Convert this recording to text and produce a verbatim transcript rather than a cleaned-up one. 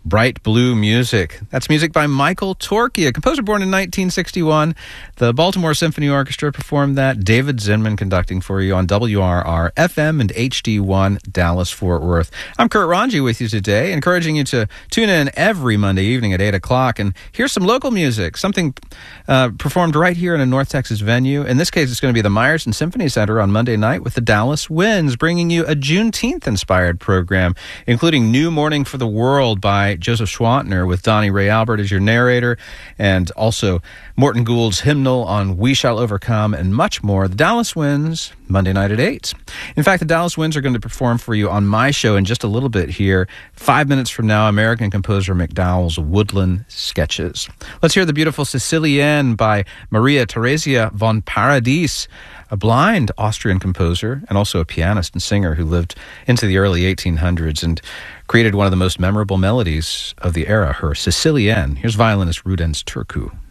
Bright Blue Music. That's music by Michael Torke, a composer born in nineteen sixty-one. The Baltimore Symphony Orchestra performed that. David Zinman conducting for you on W R R F M and H D one Dallas-Fort Worth. I'm Kurt Ranji with you today, encouraging you to tune in every Monday evening at eight o'clock and hear some local music, something uh, performed right here in a North Texas venue. In this case, it's going to be the Meyerson Symphony Center on Monday night with the Dallas Winds, bringing you a Juneteenth-inspired program, including New Morning for the World by Joseph Schwantner with Donnie Ray Albert as your narrator, and also Morton Gould's hymnal on We Shall Overcome, and much more. The Dallas Winds, Monday night at eight. In fact, the Dallas Winds are going to perform for you on my show in just a little bit here. Five minutes from now, American composer McDowell's Woodland Sketches. Let's hear the beautiful Sicilienne by Maria Theresia von Paradis, a blind Austrian composer and also a pianist and singer who lived into the early eighteen hundreds and created one of the most memorable melodies of the era, her Sicilienne. Here's violinist Rudens Turku.